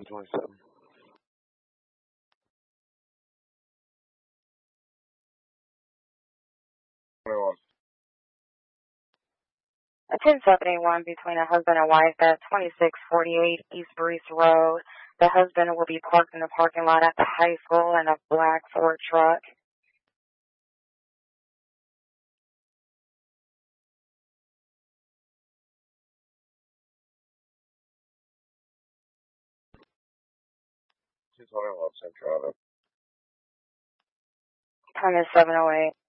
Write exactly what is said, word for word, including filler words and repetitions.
twenty-seven. twenty-one. A ten seventy-one between a husband and wife at twenty-six forty-eight East Breeze Road. The husband will be parked in the parking lot at the high school in a black Ford truck. two twenty-one Central. Time is seven oh eight.